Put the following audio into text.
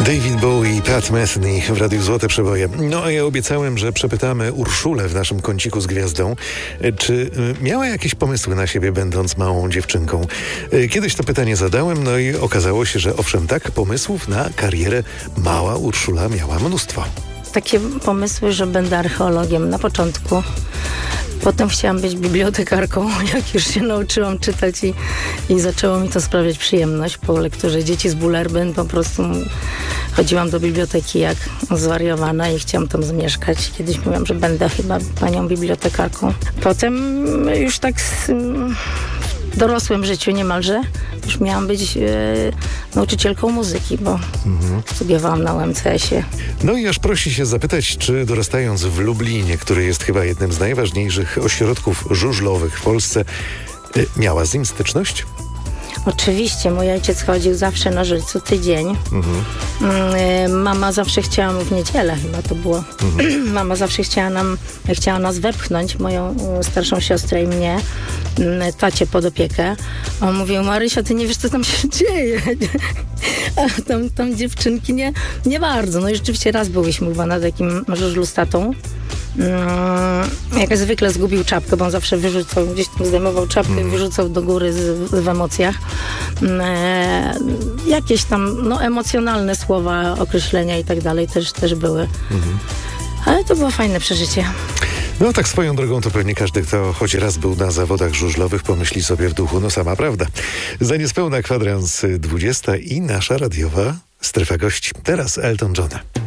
David Bowie i Pat Metheny w Radiu Złote Przeboje. No a ja obiecałem, że przepytamy Urszulę w naszym kąciku z gwiazdą, czy miała jakieś pomysły na siebie, będąc małą dziewczynką. Kiedyś to pytanie zadałem, no i okazało się, że owszem, tak, pomysłów na karierę mała Urszula miała mnóstwo. Takie pomysły, że będę archeologiem na początku. Potem chciałam być bibliotekarką, jak już się nauczyłam czytać i zaczęło mi to sprawiać przyjemność. Po lekturze Dzieci z Bullerbyn po prostu chodziłam do biblioteki jak zwariowana i chciałam tam zamieszkać. Kiedyś mówiłam, że będę chyba panią bibliotekarką. Potem już tak w dorosłym życiu niemalże już miałam być nauczycielką muzyki, bo studiowałam na UMCS-ie. No i aż prosi się zapytać, czy dorastając w Lublinie, który jest chyba jednym z najważniejszych ośrodków żużlowych w Polsce, miała z nim styczność? Oczywiście, mój ojciec chodził zawsze na żużl co tydzień. Mama zawsze chciała, w niedzielę chyba to było, mama zawsze chciała nas wepchnąć, moją starszą siostrę i mnie, tacie pod opiekę. On mówił: Marysia, ty nie wiesz, co tam się dzieje. A tam dziewczynki nie bardzo. No i rzeczywiście raz byliśmy chyba na takim żużlu z tatą. Jak zwykle zgubił czapkę, bo on zawsze wyrzucał, gdzieś tam zdejmował czapkę i wyrzucał do góry w emocjach. Jakieś tam emocjonalne słowa, określenia i tak dalej też były. Ale to było fajne przeżycie. No tak swoją drogą to pewnie każdy, kto choć raz był na zawodach żużlowych, pomyśli sobie w duchu, no sama prawda. Za niespełna kwadrans 20 i nasza radiowa strefa gości. Teraz Elton Johna.